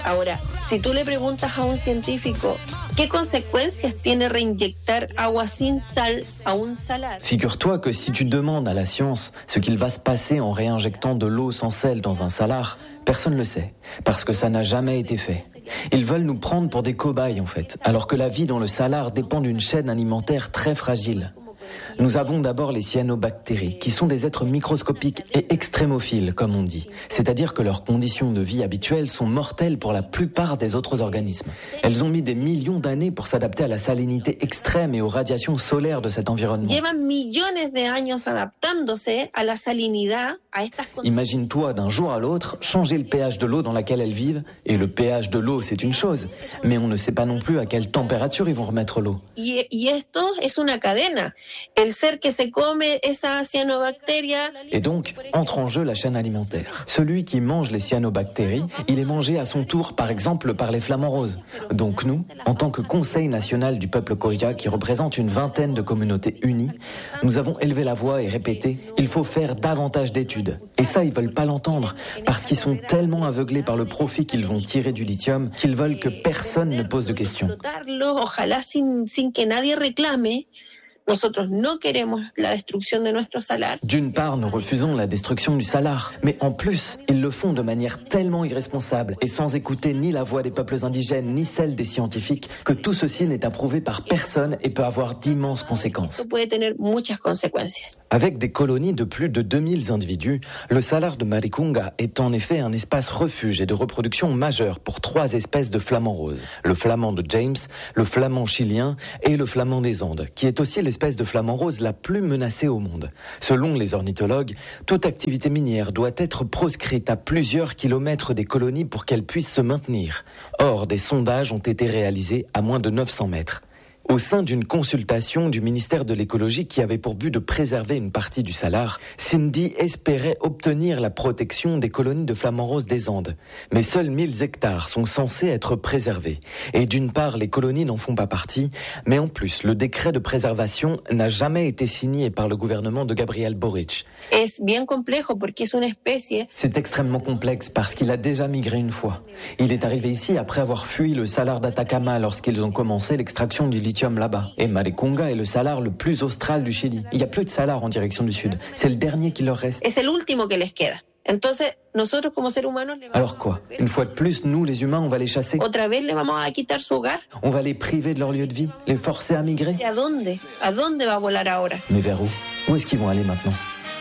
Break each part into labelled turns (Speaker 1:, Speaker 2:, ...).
Speaker 1: Ahora, si tú le preguntas a un científico ¿qué consecuencias tiene reinyectar agua sin sal a un salar?
Speaker 2: Figure-toi que si tu demandes à la science ce qu'il va se passer en réinjectant de l'eau sans sel dans un salar, personne ne le sait, parce que ça n'a jamais été fait. Ils veulent nous prendre pour des cobayes en fait, alors que la vie dans le salar dépend d'une chaîne alimentaire très fragile. Nous avons d'abord les cyanobactéries, qui sont des êtres microscopiques et extrémophiles, comme on dit. C'est-à-dire que leurs conditions de vie habituelles sont mortelles pour la plupart des autres organismes. Elles ont mis des millions d'années pour s'adapter à la salinité extrême et aux radiations solaires de cet environnement.
Speaker 1: Llevan millones de años adaptándose a la salinidad, a estas conditions.
Speaker 2: Imagine-toi d'un jour à l'autre changer le pH de l'eau dans laquelle elles vivent. Et le pH de l'eau, c'est une chose, mais on ne sait pas non plus à quelle température ils vont remettre l'eau.
Speaker 1: Y esto es una cadena. El ser que se come esa cianobacteria.
Speaker 2: Et donc, entre en jeu la chaîne alimentaire. Celui qui mange les cyanobactéries, il est mangé à son tour, par exemple, par les flamants roses. Donc nous, en tant que Conseil national du peuple Khoria, qui représente une vingtaine de communautés unies, nous avons élevé la voix et répété « Il faut faire davantage d'études ». Et ça, ils veulent pas l'entendre, parce qu'ils sont tellement aveuglés par le profit qu'ils vont tirer du lithium, qu'ils veulent que personne ne pose de questions.
Speaker 1: Ojalá sin que nadie reclame. Nosotros no queremos la destrucción de nuestro salar.
Speaker 2: D'une part, nous refusons la destruction du salar, mais en plus, ils le font de manière tellement irresponsable et sans écouter ni la voix des peuples indigènes ni celle des scientifiques que tout ceci n'est approuvé par personne et peut avoir d'immenses conséquences.
Speaker 1: Esto puede tener muchas consecuencias.
Speaker 2: Avec des colonies de plus de 2000 individus, le salar de Maricunga est en effet un espace refuge et de reproduction majeur pour 3 espèces de flamants roses. Le flamand de James, le flamand chilien et le flamand des Andes, qui est aussi l'espèce de flamant rose la plus menacée au monde. Selon les ornithologues, toute activité minière doit être proscrite à plusieurs kilomètres des colonies pour qu'elles puissent se maintenir. Or, des sondages ont été réalisés à moins de 900 mètres. Au sein d'une consultation du ministère de l'écologie qui avait pour but de préserver une partie du salar, Cindy espérait obtenir la protection des colonies de flamants roses des Andes. Mais seuls 1000 hectares sont censés être préservés. Et d'une part, les colonies n'en font pas partie, mais en plus, le décret de préservation n'a jamais été signé par le gouvernement de Gabriel Boric.
Speaker 1: Es bien complejo porque es una especie.
Speaker 2: C'est extrêmement complexe parce qu'il a déjà migré une fois. Il est arrivé ici après avoir fui le salar d'Atacama lorsqu'ils ont commencé l'extraction du lithium là-bas. Et Maricunga est le salar le plus austral du Chili. Il n'y a plus de salar en direction du sud. C'est le dernier qui leur reste.
Speaker 1: Es el último que les queda. Entonces, nosotros como seres humanos le vamos.
Speaker 2: Alors quoi? Une fois de plus, nous les humains, on va les chasser?
Speaker 1: Otra vez le vamos a quitar su hogar.
Speaker 2: On va les priver de leur lieu de vie? Les forcer à migrer?
Speaker 1: ¿A dónde? ¿A dónde va a volar ahora?
Speaker 2: Mais vers où? Où est-ce qu'ils vont aller maintenant?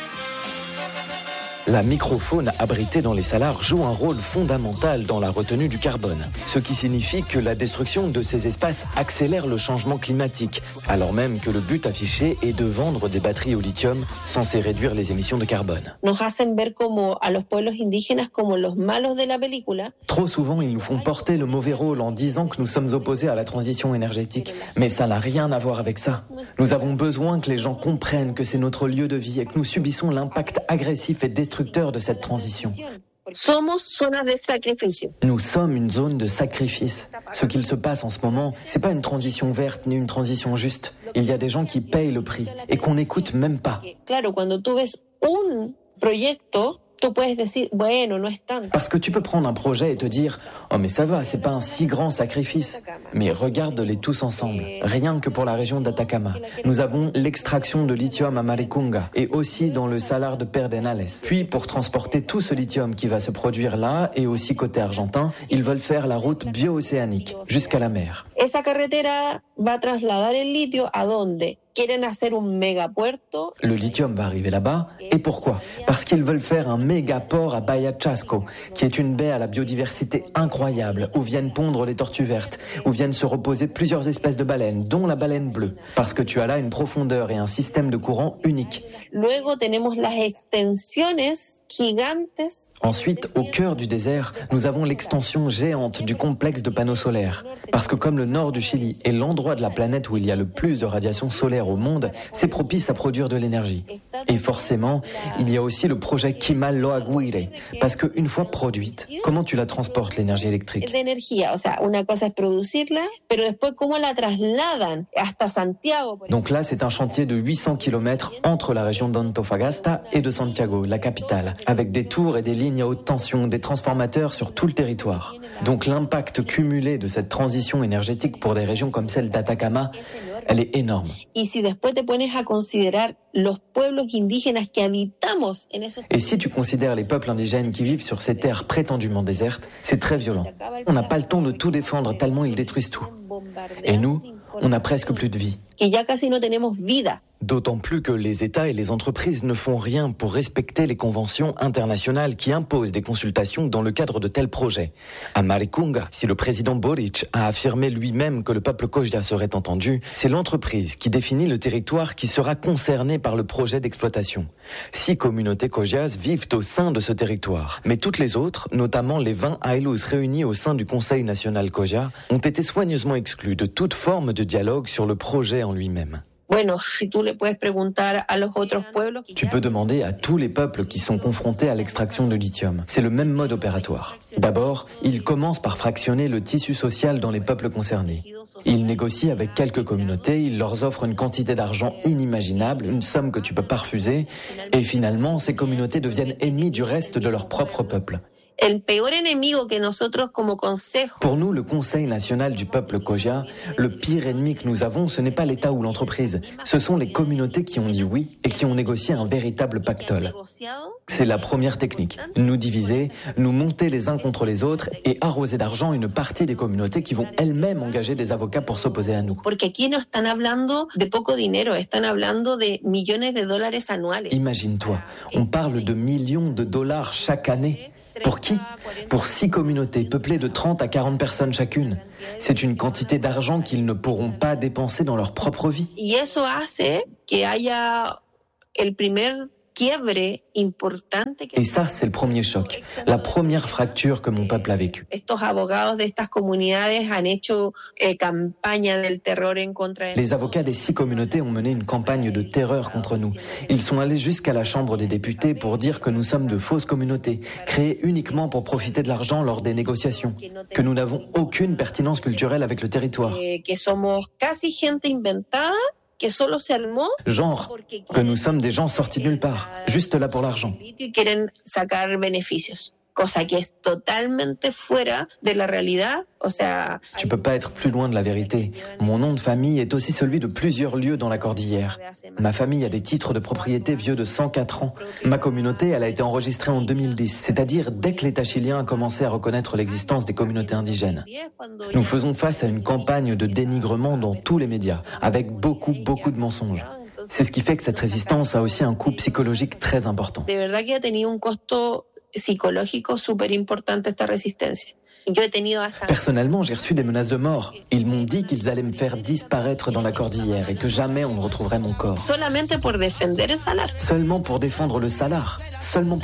Speaker 2: La microfaune abritée dans les salars joue un rôle fondamental dans la retenue du carbone, ce qui signifie que la destruction de ces espaces accélère le changement climatique, alors même que le but affiché est de vendre des batteries au lithium censées réduire les émissions de carbone.
Speaker 1: Nos hacen ver como a los pueblos indígenas como los malos de la película.
Speaker 2: Trop souvent, ils nous font porter le mauvais rôle en disant que nous sommes opposés à la transition énergétique. Mais ça n'a rien à voir avec ça. Nous avons besoin que les gens comprennent que c'est notre lieu de vie et que nous subissons l'impact agressif et destructeur de cette transition.
Speaker 1: Somos zonas de sacrificio.
Speaker 2: Nous sommes une zone de sacrifice. Ce qu'il se passe en ce moment, c'est pas une transition verte ni une transition juste. Il y a des gens qui payent le prix et qu'on n'écoute même pas.
Speaker 1: Claro, cuando tú ves un proyecto, tú puedes decir, bueno, no es tanto.
Speaker 2: Parce que tu peux prendre un projet et te dire « Oh mais ça va, c'est pas un si grand sacrifice ». Mais regarde-les tous ensemble. Rien que pour la région d'Atacama. Nous avons l'extraction de lithium à Maricunga et aussi dans le salar de Pedernales. Puis pour transporter tout ce lithium qui va se produire là et aussi côté argentin, ils veulent faire la route bio-océanique jusqu'à la mer.
Speaker 1: Esa carretera va a trasladar el litio ¿a dónde? Quieren hacer un megapuerto.
Speaker 2: Le lithium va arriver là-bas. Et pourquoi? Parce qu'ils veulent faire un méga port à Bahia Chasco, qui est une baie à la biodiversité incroyable, où viennent pondre les tortues vertes, où viennent se reposer plusieurs espèces de baleines, dont la baleine bleue. Parce que tu as là une profondeur et un système de courant unique.
Speaker 1: Luego tenemos las extensiones gigantes.
Speaker 2: Ensuite, au cœur du désert, nous avons l'extension géante du complexe de panneaux solaires. Parce que comme le nord du Chili est l'endroit de la planète où il y a le plus de radiation solaire au monde, c'est propice à produire de l'énergie. Et forcément, il y a aussi le projet Kimal Loaguire, parce qu'une fois produite, comment tu la transportes l'énergie électrique? Donc là, c'est un chantier de 800 km entre la région d'Antofagasta et de Santiago, la capitale, avec des tours et des lignes à haute tension, des transformateurs sur tout le territoire. Donc l'impact cumulé de cette transition énergétique pour des régions comme celle d'Atacama, elle est énorme. Et si tu considères les peuples indigènes qui vivent sur ces terres prétendument désertes, c'est très violent. On n'a pas le temps de tout défendre tellement ils détruisent tout. Et nous, on n'a presque plus de vie. D'autant plus que les États et les entreprises ne font rien pour respecter les conventions internationales qui imposent des consultations dans le cadre de tels projets. À Maricunga, si le président Boric a affirmé lui-même que le peuple Colla serait entendu, c'est l'entreprise qui définit le territoire qui sera concerné par le projet d'exploitation. 6 communautés Collas vivent au sein de ce territoire. Mais toutes les autres, notamment les 20 Aylus réunis au sein du Conseil national Colla, ont été soigneusement exclus de toute forme de dialogue sur le projet en lui-même. Tu peux demander à tous les peuples qui sont confrontés à l'extraction de lithium. C'est le même mode opératoire. D'abord, ils commencent par fractionner le tissu social dans les peuples concernés. Ils négocient avec quelques communautés, ils leur offrent une quantité d'argent inimaginable, une somme que tu peux pas refuser, et finalement, ces communautés deviennent ennemies du reste de leur propre peuple. Pour nous, le Conseil national du peuple Colla, le pire ennemi que nous avons, ce n'est pas l'État ou l'entreprise. Ce sont les communautés qui ont dit oui et qui ont négocié un véritable pactole. C'est la première technique. Nous diviser, nous monter les uns contre les autres et arroser d'argent une partie des communautés qui vont elles-mêmes engager des avocats pour s'opposer à nous. Imagine-toi, on parle de millions de dollars chaque année. Pour qui? Pour 6 communautés peuplées de 30 à 40 personnes chacune. C'est une quantité d'argent qu'ils ne pourront pas dépenser dans leur propre vie. Et ça, c'est le premier choc, la première fracture que mon peuple a vécue. Les avocats des 6 communautés ont mené une campagne de terreur contre nous. Ils sont allés jusqu'à la Chambre des députés pour dire que nous sommes de fausses communautés, créées uniquement pour profiter de l'argent lors des négociations, que nous n'avons aucune pertinence culturelle avec le territoire. Genre que nous sommes des gens sortis de nulle part, juste là pour l'argent. Tu peux pas être plus loin de la vérité. Mon nom de famille est aussi celui de plusieurs lieux dans la cordillère. Ma famille a des titres de propriété vieux de 104 ans. Ma communauté, elle a été enregistrée en 2010, c'est-à-dire dès que l'État chilien a commencé à reconnaître l'existence des communautés indigènes. Nous faisons face à une campagne de dénigrement dans tous les médias, avec beaucoup de mensonges. C'est ce qui fait que cette résistance a aussi un coût psychologique très important. Personnellement, j'ai reçu des menaces de mort. Ils m'ont dit qu'ils allaient me faire disparaître dans la cordillère et que jamais on ne retrouverait mon corps. Seulement pour défendre le salar. Seulement